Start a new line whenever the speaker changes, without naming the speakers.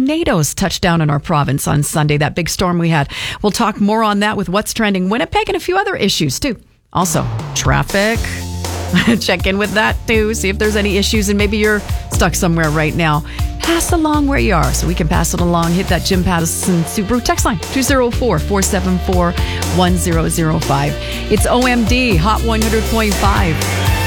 tornadoes touched down in our province on Sunday, that big storm we had. We'll talk more on that with What's Trending Winnipeg and a few other issues, too. Also, traffic. Check in with that, too. See if there's any issues and maybe you're stuck somewhere right now. Pass along where you are so we can pass it along. Hit that Jim Pattison Subaru text line, 204-474-1005. It's OMD, Hot 100.5.